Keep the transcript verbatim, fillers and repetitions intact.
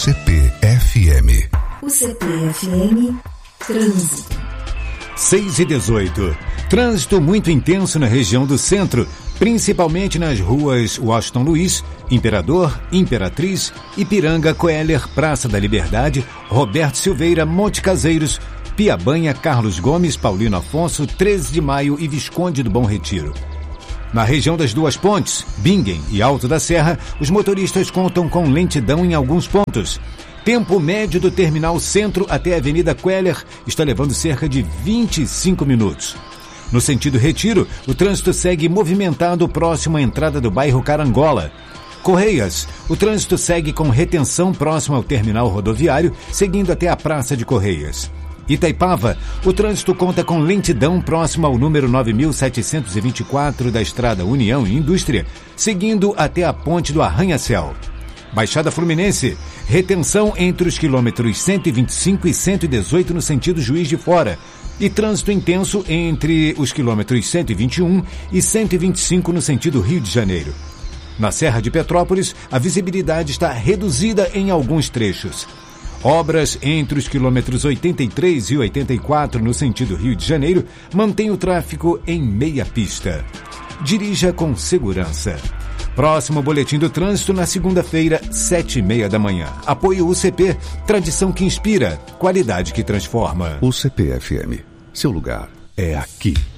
C P F M. U C P F M Trânsito. seis e dezoito. Trânsito muito intenso na região do centro, principalmente nas ruas Washington Luiz, Imperador, Imperatriz, Ipiranga, Coelher, Praça da Liberdade, Roberto Silveira, Monte Caseiros, Piabanha, Carlos Gomes, Paulino Afonso, treze de maio e Visconde do Bom Retiro. Na região das Duas Pontes, Bingen e Alto da Serra, os motoristas contam com lentidão em alguns pontos. Tempo médio do Terminal Centro até a Avenida Coelher está levando cerca de vinte e cinco minutos. No sentido Retiro, o trânsito segue movimentado próximo à entrada do bairro Carangola. Correias, o trânsito segue com retenção próximo ao terminal rodoviário, seguindo até a Praça de Correias. Itaipava, o trânsito conta com lentidão próximo ao número nove mil setecentos e vinte e quatro da Estrada União e Indústria, seguindo até a Ponte do Arranha-Céu. Baixada Fluminense, retenção entre os quilômetros cento e vinte e cinco e cento e dezoito no sentido Juiz de Fora e trânsito intenso entre os quilômetros cento e vinte e um e cento e vinte e cinco no sentido Rio de Janeiro. Na Serra de Petrópolis, a visibilidade está reduzida em alguns trechos. Obras entre os quilômetros oitenta e três e oitenta e quatro no sentido Rio de Janeiro mantêm o tráfego em meia pista. Dirija com segurança. Próximo boletim do trânsito na segunda-feira, sete e meia da manhã. Apoio U C P, tradição que inspira, qualidade que transforma. U C P F M, seu lugar é aqui.